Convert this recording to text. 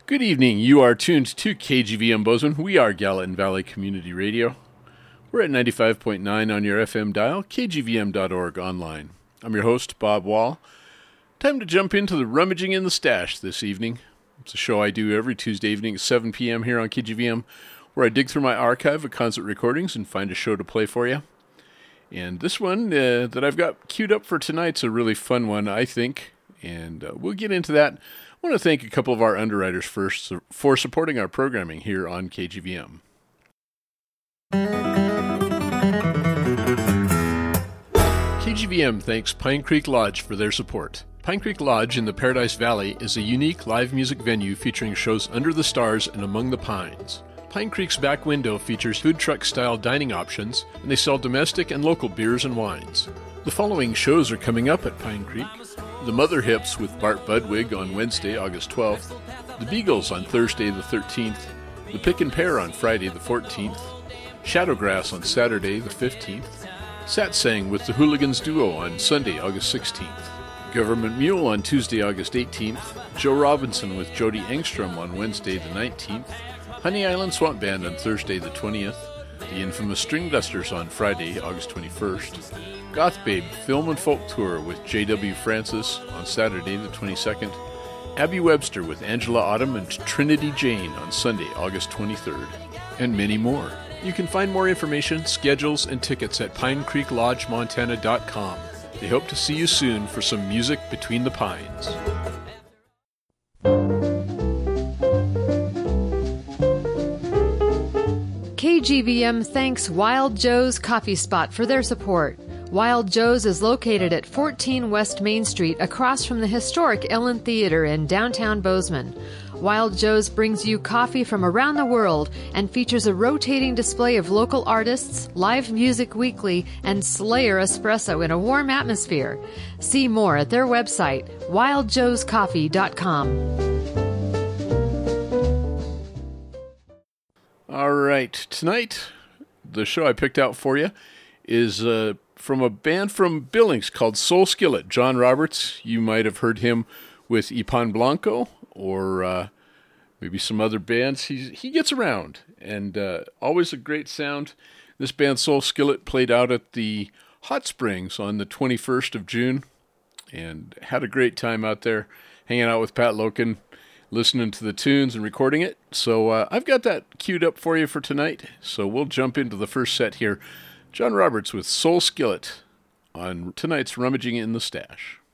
Good evening. You are tuned to KGVM Bozeman. We are Gallatin Valley Community Radio. We're at 95.9 on your FM dial, kgvm.org online. I'm your host, Bob Wall. Time to jump into the Rummaging in the Stash this evening. It's a show I do every Tuesday evening at 7 p.m. here on KGVM, where I dig through my archive of concert recordings and find a show to play for you. And this one that I've got queued up for tonight's a really fun one, I think, and we'll get into that. I want to thank a couple of our underwriters first for supporting our programming here on KGVM. KGVM thanks Pine Creek Lodge for their support. Pine Creek Lodge in the Paradise Valley is a unique live music venue featuring shows under the stars and among the pines. Pine Creek's back window features food truck-style dining options, and they sell domestic and local beers and wines. The following shows are coming up at Pine Creek. The Mother Hips with Bart Budwig on Wednesday, August 12th. The Beagles on Thursday the 13th. The Pick and Pear on Friday the 14th. Shadowgrass on Saturday the 15th. Satsang with the Hooligans Duo on Sunday, August 16th. Government Mule on Tuesday, August 18th. Joe Robinson with Jody Engstrom on Wednesday the 19th. Honey Island Swamp Band on Thursday the 20th. The Infamous String Dusters on Friday, August 21st. Goth Babe Film and Folk Tour with J.W. Francis on Saturday the 22nd. Abby Webster with Angela Autumn and Trinity Jane on Sunday, August 23rd. And many more. You can find more information, schedules, and tickets at PineCreekLodgeMontana.com. They hope to see you soon for some music between the pines. KGVM thanks Wild Joe's Coffee Spot for their support. Wild Joe's is located at 14 West Main Street across from the historic Ellen Theater in downtown Bozeman. Wild Joe's brings you coffee from around the world and features a rotating display of local artists, live music weekly, and Slayer espresso in a warm atmosphere. See more at their website, wildjoescoffee.com. All right, tonight, the show I picked out for you is from a band from Billings called Soul Skillet. John Roberts, you might have heard him with Ipan Blanco or maybe some other bands. He gets around, and always a great sound. This band, Soul Skillet, played out at the Hot Springs on the 21st of June and had a great time out there hanging out with Pat Loken, listening to the tunes and recording it. So I've got that queued up for you for tonight. So we'll jump into the first set here. John Roberts with Soul Skillet on tonight's Rummaging in the Stash.